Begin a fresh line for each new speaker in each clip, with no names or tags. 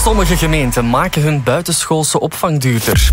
Sommige gemeenten maken hun buitenschoolse opvang duurder.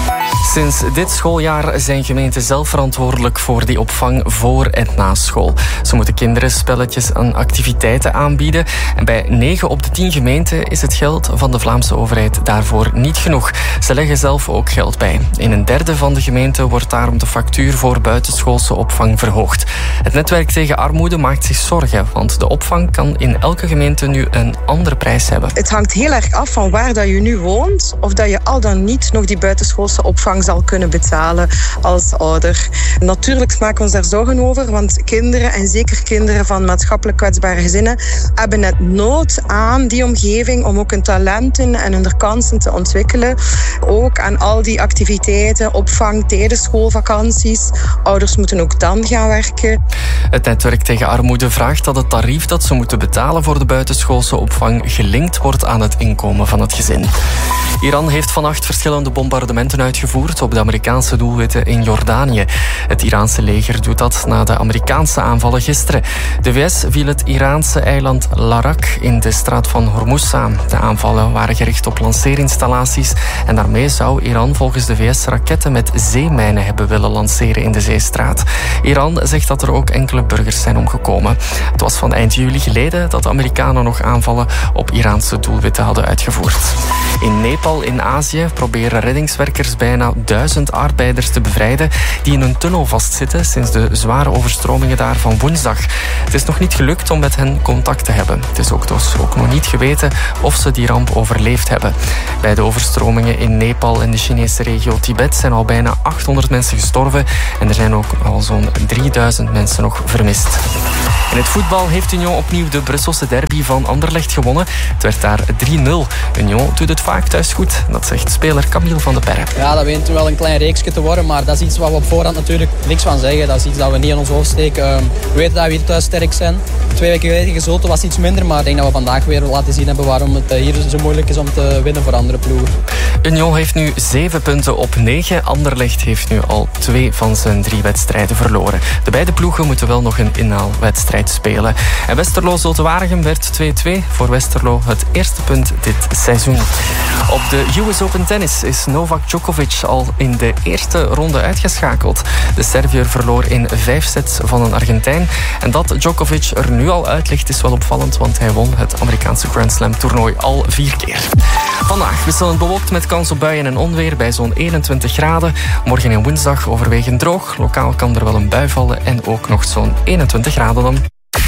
Sinds dit schooljaar zijn gemeenten zelf verantwoordelijk voor die opvang voor en na school. Ze moeten kinderen spelletjes en activiteiten aanbieden. En bij 9 op de 10 gemeenten is het geld van de Vlaamse overheid daarvoor niet genoeg. Ze leggen zelf ook geld bij. In een derde van de gemeenten wordt daarom de factuur voor buitenschoolse opvang verhoogd. Het netwerk tegen armoede maakt zich zorgen, want de opvang kan in elke gemeente nu een andere prijs hebben.
Het hangt heel erg af van waar dat je nu woont, of dat je al dan niet nog die buitenschoolse opvang zal kunnen betalen als ouder. Natuurlijk maken we ons daar zorgen over, want kinderen, en zeker kinderen van maatschappelijk kwetsbare gezinnen, hebben net nood aan die omgeving om ook hun talenten en hun kansen te ontwikkelen. Ook aan al die activiteiten, opvang tijdens schoolvakanties. Ouders moeten ook dan gaan werken.
Het netwerk tegen armoede vraagt dat het tarief dat ze moeten betalen voor de buitenschoolse opvang gelinkt wordt aan het inkomen van het gezin. Iran heeft vannacht verschillende bombardementen uitgevoerd op de Amerikaanse doelwitten in Jordanië. Het Iraanse leger doet dat na de Amerikaanse aanvallen gisteren. De VS viel het Iraanse eiland Larak in de straat van Hormuz aan. De aanvallen waren gericht op lanceerinstallaties en daarmee zou Iran volgens de VS raketten met zeemijnen hebben willen lanceren in de zeestraat. Iran zegt dat er ook enkele burgers zijn omgekomen. Het was van eind juli geleden dat de Amerikanen nog aanvallen op Iraanse doelwitten hadden uitgevoerd. In Nepal in Azië proberen reddingswerkers bijna 1000 arbeiders te bevrijden die in een tunnel vastzitten sinds de zware overstromingen daar van woensdag. Het is nog niet gelukt om met hen contact te hebben. Het is ook nog niet geweten of ze die ramp overleefd hebben. Bij de overstromingen in Nepal en de Chinese regio Tibet zijn al bijna 800 mensen gestorven en er zijn ook al zo'n 3000 mensen nog vermist. In het voetbal heeft Union opnieuw de Brusselse derby van Anderlecht gewonnen. Het werd daar 3-0. Union doet het vaak thuis goed. Dat zegt speler Camille van de Perre.
Ja, dat begint wel een klein reeksje te worden, maar dat is iets wat we op voorhand natuurlijk niks van zeggen. Dat is iets dat we niet in ons hoofd steken. We weten dat we hier thuis sterk zijn. 2 weken geleden gezoten was iets minder, maar ik denk dat we vandaag weer laten zien hebben waarom het hier zo moeilijk is om te winnen voor andere ploegen.
Union heeft nu 7 punten op 9. Anderlecht heeft nu al 2 van zijn 3 wedstrijden verloren. De beide ploegen moeten wel nog een inhaalwedstrijd spelen. En Westerlo-Zulte Waregem werd 2-2. Voor Westerlo het eerste punt dit seizoen. Op de US Open Tennis is Novak Djokovic al in de eerste ronde uitgeschakeld. De Serviër verloor in 5 sets van een Argentijn. En dat Djokovic er nu al uit ligt is wel opvallend, want hij won het Amerikaanse Grand Slam toernooi al 4 keer. Vandaag wisselend bewolkt met kans op buien en onweer bij zo'n 21 graden. Morgen en woensdag overwegend droog. Lokaal kan er wel een bui vallen en ook nog zo'n 21 graden dan.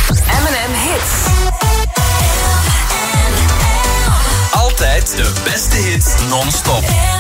M&M Hits. Altijd de beste hits non-stop.